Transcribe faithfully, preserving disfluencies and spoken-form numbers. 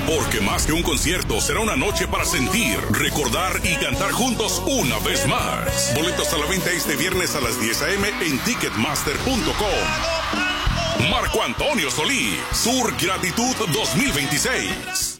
Porque más que un concierto, será una noche para sentir, recordar y cantar juntos una vez más. Boletos a la venta este viernes a las diez a eme en ticketmaster punto com. Marco Antonio Solís, Sur Gratitud dos mil veintiséis.